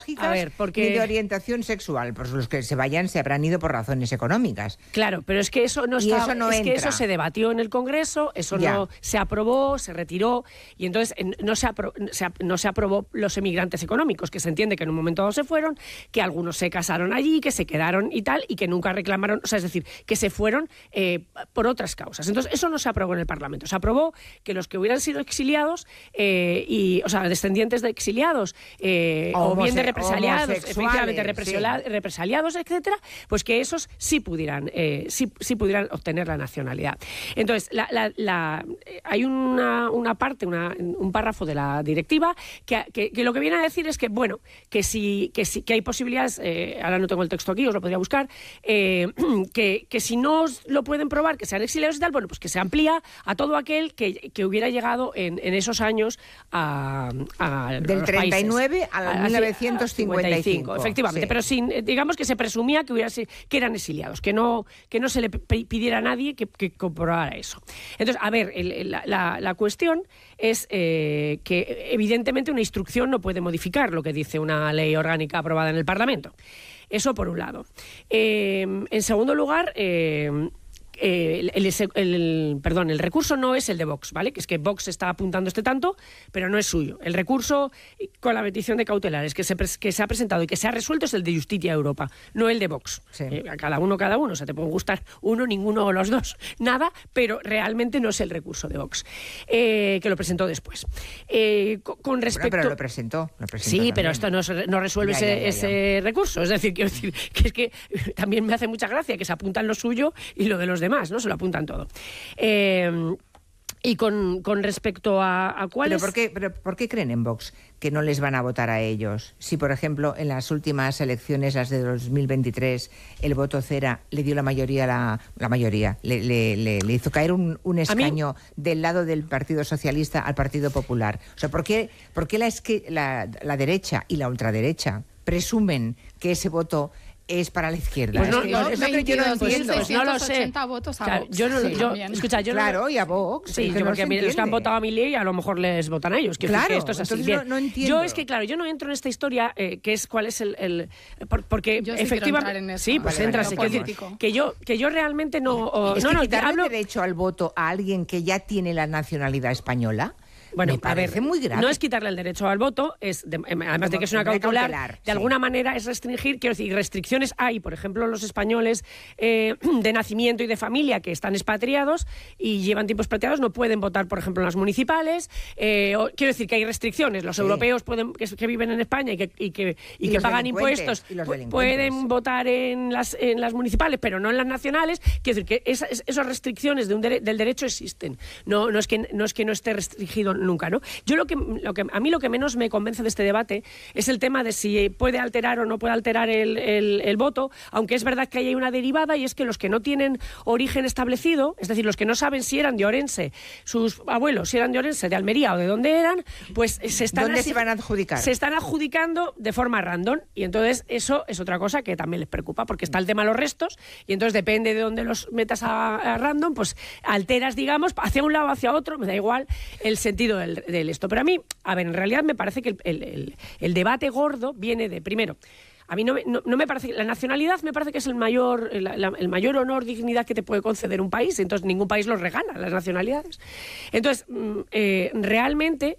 ni de orientación sexual. Pues los que se vayan se habrán ido por razones económicas. Claro, pero es que eso no está, eso no es entra. que eso se debatió en el Congreso, eso no se aprobó, se retiró, y entonces no se aprobó los emigrantes económicos, que se entiende que en un momento dado se fueron, que algunos se casaron allí, que se quedaron y tal, y que nunca reclamaron, o sea, es decir, que se fueron por otras causas. Entonces, eso no se aprobó en el Parlamento. Se aprobó que los que hubieran sido exiliados, o sea, descendientes de exiliados, o bien de represaliados, efectivamente represaliados, etcétera, pues que esos sí pudieran obtener la nacionalidad. Entonces, hay una parte, un párrafo de la directiva que lo que viene a decir es que, bueno, que hay posibilidades, ahora no tengo el texto aquí, os lo podría buscar, que si no lo pueden probar, que sean exiliados y tal, bueno, pues que se amplía a todo aquel que hubiera llegado en esos años del 39 al 1955. Efectivamente, pero sin, digamos que se presumía que eran exiliados, que no se le pidiera a nadie que comprobara eso. Entonces, a ver, la cuestión es que evidentemente una instrucción no puede modificar lo que dice una ley orgánica aprobada en el Parlamento. Eso por un lado. En segundo lugar, el recurso no es el de Vox, ¿vale? Que es que Vox está apuntando este tanto, pero no es suyo. El recurso con la petición de cautelares que se ha presentado y que se ha resuelto es el de Justicia Europa, no el de Vox. Sí. Cada uno. O sea, te pueden gustar uno, ninguno o los dos, nada, pero realmente no es el recurso de Vox, que lo presentó después. Con respecto... Pero lo presentó Sí, también. pero esto no resuelve ese recurso. Es decir, quiero decir que también me hace mucha gracia que se apuntan lo suyo y lo de los demás, ¿no? Se lo apuntan todo. Y con respecto a cuáles... ¿Pero por qué creen en Vox que no les van a votar a ellos? Si, por ejemplo, en las últimas elecciones, las de 2023, el voto cera le dio la mayoría, le hizo caer un escaño del lado del Partido Socialista al Partido Popular. O sea, ¿por qué la derecha y la ultraderecha presumen que ese voto es para la izquierda? Pues es que yo no entiendo. Pues no lo sé. Votos a Claro, Vox. Claro, y a Vox. Sí, porque los que han votado a Milei a lo mejor les votan a ellos. Claro, que esto es así. entonces no entiendo. Yo no entro en esta historia, que es cuál es porque yo sí efectivamente... en eso. Sí, pues entras. Que yo realmente no... quitarle derecho al voto a alguien que ya tiene la nacionalidad española... Bueno, me parece muy grave. No es quitarle el derecho al voto, además de que es una cautelar, de alguna manera es restringir, quiero decir, restricciones hay, por ejemplo, los españoles de nacimiento y de familia que están expatriados y llevan tiempo expatriados no pueden votar, por ejemplo, en las municipales. Quiero decir que hay restricciones. Los europeos que viven en España y que pagan impuestos pueden votar en las municipales, pero no en las nacionales. Quiero decir que esas restricciones del derecho existen. No es que no esté restringido nunca, ¿no? Yo a mí lo que menos me convence de este debate es el tema de si puede alterar o no puede alterar el voto, aunque es verdad que hay una derivada, y es que los que no tienen origen establecido, es decir, los que no saben si eran de Orense, sus abuelos, si eran de Orense, de Almería o de dónde eran, pues ¿Dónde se van a adjudicar? Se están adjudicando de forma random, y entonces eso es otra cosa que también les preocupa, porque está el tema de los restos, y entonces depende de dónde los metas a random, pues alteras, digamos, hacia un lado o hacia otro, me da igual el sentido del esto. Pero a mí, en realidad me parece que el debate gordo viene de, primero, a mí no me parece... La nacionalidad me parece que es el mayor honor, dignidad que te puede conceder un país. Entonces, ningún país los regala, las nacionalidades. Entonces, realmente,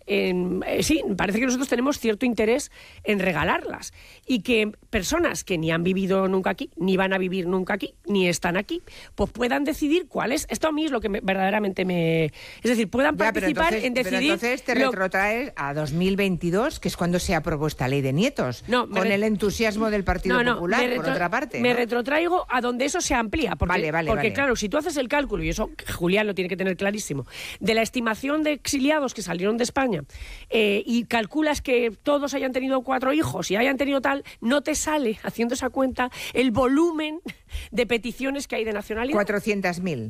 sí, parece que nosotros tenemos cierto interés en regalarlas. Y que personas que ni han vivido nunca aquí, ni van a vivir nunca aquí, ni están aquí, pues puedan decidir cuál es... Esto a mí es lo que verdaderamente me... Es decir, puedan participar en decidir... Pero entonces te retrotraes a 2022, que es cuando se aprobó esta ley de nietos, con el entusiasmo del Partido Popular, por otra parte. Me retrotraigo a donde eso se amplía. Porque, vale. Claro, si tú haces el cálculo, y eso Julián lo tiene que tener clarísimo, de la estimación de exiliados que salieron de España, y calculas que todos hayan tenido 4 hijos y hayan tenido tal, no te sale, haciendo esa cuenta, el volumen de peticiones que hay de nacionalidad. 400.000.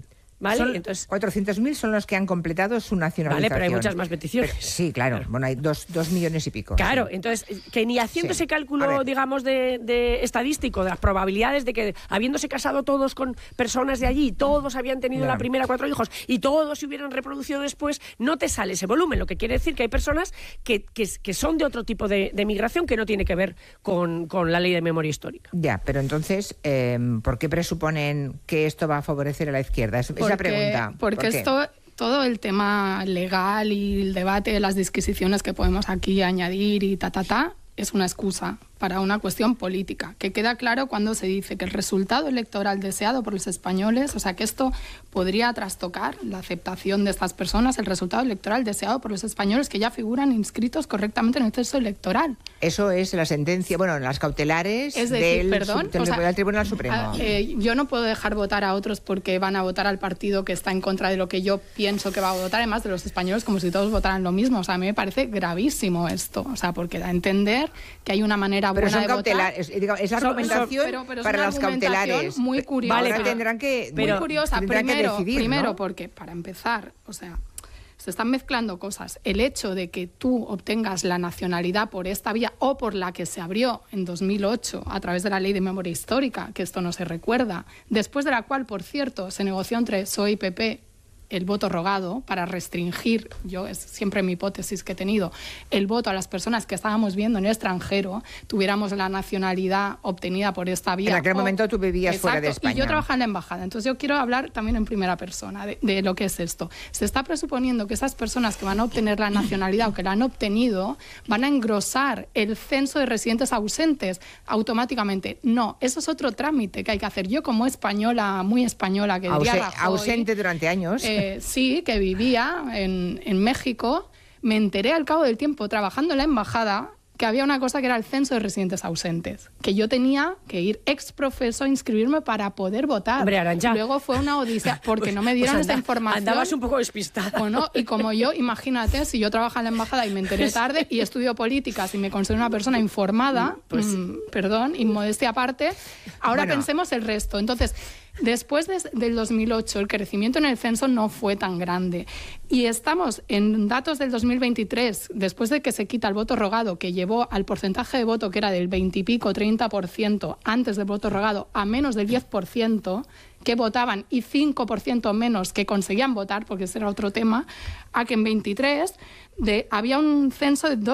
¿vale? Entonces 400.000 son los que han completado su nacionalización. Vale, pero hay muchas más peticiones. Sí, claro. Bueno, hay 2 millones y pico. Claro, sí. Entonces, que ni haciendo ese cálculo, digamos, de estadístico, de las probabilidades de que, habiéndose casado todos con personas de allí, todos habían tenido la primera 4 hijos y todos se hubieran reproducido después, no te sale ese volumen. Lo que quiere decir que hay personas que son de otro tipo de migración que no tiene que ver con la ley de memoria histórica. Ya, pero entonces, ¿por qué presuponen que esto va a favorecer a la izquierda? Esa pregunta. Porque esto, todo el tema legal y el debate de las disquisiciones que podemos aquí añadir y es una excusa para una cuestión política, que queda claro cuando se dice que el resultado electoral deseado por los españoles, o sea, que esto podría trastocar la aceptación de estas personas, el resultado electoral deseado por los españoles que ya figuran inscritos correctamente en el censo electoral. Eso es la sentencia, bueno, las cautelares del Tribunal Supremo. Yo no puedo dejar votar a otros porque van a votar al partido que está en contra de lo que yo pienso que va a votar, además de los españoles, como si todos votaran lo mismo. O sea, a mí me parece gravísimo esto, o sea, porque da a entender que hay una manera pero buena son cautelares, digamos, es argumentación pero para las cautelares. Muy curiosa. Vale, tendrán que muy curiosa. Primero, ¿no? porque para empezar, o sea, se están mezclando cosas. El hecho de que tú obtengas la nacionalidad por esta vía o por la que se abrió en 2008 a través de la Ley de Memoria Histórica, que esto no se recuerda, después de la cual, por cierto, se negoció entre PSOE y PP el voto rogado para restringir, es siempre mi hipótesis que he tenido, el voto a las personas que estábamos viendo en el extranjero, tuviéramos la nacionalidad obtenida por esta vía. En aquel momento tú vivías fuera de España. Y yo trabajaba en la embajada, entonces yo quiero hablar también en primera persona de lo que es esto. Se está presuponiendo que esas personas que van a obtener la nacionalidad o que la han obtenido van a engrosar el censo de residentes ausentes automáticamente. No, eso es otro trámite que hay que hacer. Yo como española, muy española, que diría Rajoy, ausente durante años. Sí, que vivía en México, me enteré al cabo del tiempo, trabajando en la embajada, que había una cosa que era el censo de residentes ausentes, que yo tenía que ir ex profeso a inscribirme para poder votar. Hombre, Arantxa. Luego fue una odisea, porque no me dieron esta información. Andabas un poco despistada. Bueno, y como yo, imagínate, si yo trabajo en la embajada y me enteré tarde y estudio políticas y me considero una persona informada, perdón, inmodestia aparte, ahora pensemos el resto. Entonces, después del 2008, el crecimiento en el censo no fue tan grande. Y estamos en datos del 2023, después de que se quita el voto rogado, que llevó al porcentaje de voto que era del 20 y pico, 30% antes del voto rogado, a menos del 10% que votaban y 5% menos que conseguían votar, porque ese era otro tema, a que en 23 había un censo de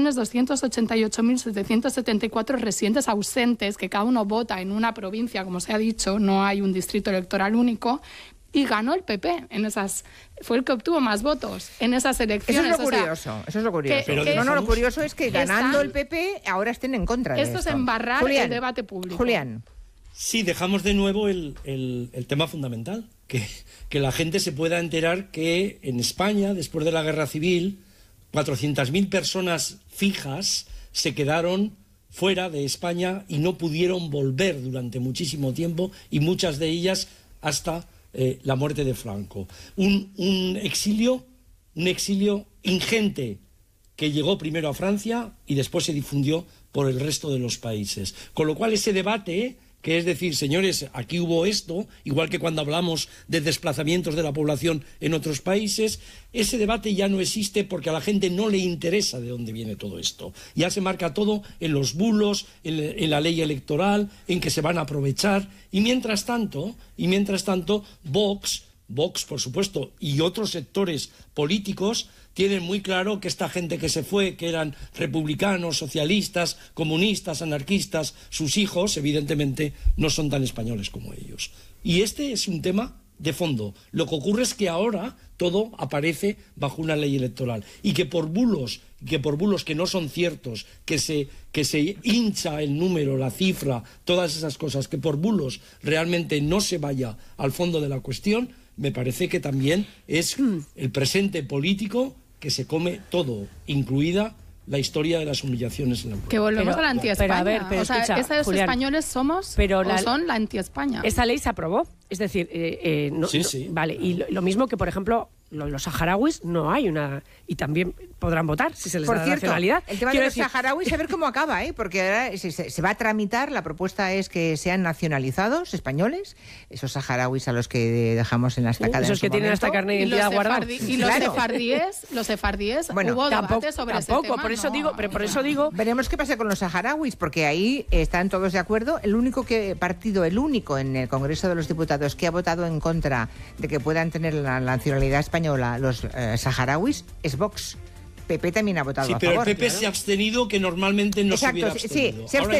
2.288.774 residentes ausentes, que cada uno vota en una provincia, como se ha dicho, no hay un distrito electoral único, y ganó el PP fue el que obtuvo más votos en esas elecciones. Eso es lo curioso. Lo curioso es que ganando el PP ahora estén en contra de esto. Esto es embarrar el debate público. Julián. Sí, dejamos de nuevo el tema fundamental, que la gente se pueda enterar que en España, después de la Guerra Civil, 400.000 personas fijas se quedaron fuera de España y no pudieron volver durante muchísimo tiempo, y muchas de ellas hasta la muerte de Franco. Un exilio ingente que llegó primero a Francia y después se difundió por el resto de los países. Con lo cual ese debate, que es decir, señores, aquí hubo esto, igual que cuando hablamos de desplazamientos de la población en otros países, ese debate ya no existe porque a la gente no le interesa de dónde viene todo esto. Ya se marca todo en los bulos, en la ley electoral, en que se van a aprovechar, y mientras tanto, Vox, por supuesto, y otros sectores políticos tienen muy claro que esta gente que se fue, que eran republicanos, socialistas, comunistas, anarquistas, sus hijos, evidentemente, no son tan españoles como ellos. Y este es un tema de fondo. Lo que ocurre es que ahora todo aparece bajo una ley electoral, y que por bulos que no son ciertos, que se hincha el número, la cifra, todas esas cosas, que por bulos realmente no se vaya al fondo de la cuestión, me parece que también es el presente político que se come todo, incluida la historia de las humillaciones en la Que volvemos a la anti-España. Esos españoles somos son la anti-España. Esa ley se aprobó. Es decir, sí. Vale, y lo mismo que, por ejemplo, los saharauis no hay una... Y también podrán votar si se les da la nacionalidad. El tema de los saharauis, a ver cómo acaba, porque ahora se va a tramitar, la propuesta es que sean nacionalizados españoles, esos saharauis a los que dejamos en la estacada. Esos que tienen hasta carne de identidad guardada. Y los sefardíes, bueno, hubo debate sobre ese tema. Por eso digo... Veremos qué pasa con los saharauis, porque ahí están todos de acuerdo. El único en el Congreso de los Diputados que ha votado en contra de que puedan tener la nacionalidad española los saharauis es Vox. PP también ha votado a favor. Sí, pero el PP se ha abstenido, que normalmente no se hubiera abstenido. Sí, se ha abstenido.